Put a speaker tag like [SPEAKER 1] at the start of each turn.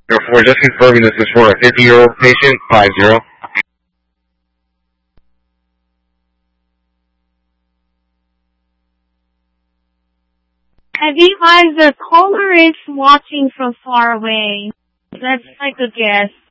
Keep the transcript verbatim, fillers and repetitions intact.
[SPEAKER 1] Therefore, just confirming this is for a fifty-year-old patient, five zero.
[SPEAKER 2] Advise the caller is watching from far away. Let's take a guess.